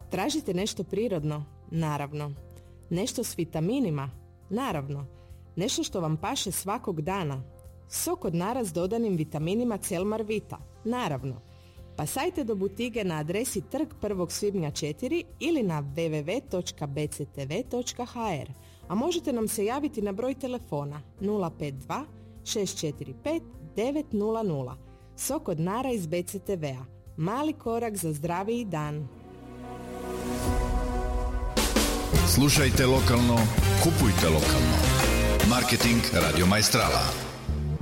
Tražite nešto prirodno? Naravno. Nešto s vitaminima? Naravno. Nešto što vam paše svakog dana? Sok od nara s dodanim vitaminima Celmar Vita? Naravno. Pasajte do butige na adresi Trg 1. svibnja 4 ili na www.bctv.hr, a možete nam se javiti na broj telefona 052 645 900. Sok od nara iz BCTV-a. Mali korak za zdraviji dan. Slušajte lokalno, kupujte lokalno. Marketing Radio Maestrala.